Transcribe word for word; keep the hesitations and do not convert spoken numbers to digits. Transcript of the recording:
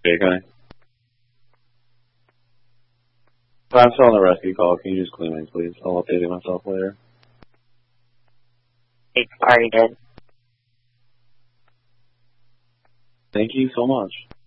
Okay. If I'm still on the rescue call, can you just clean me, please? I'll update it myself later. It's already did. Thank you so much.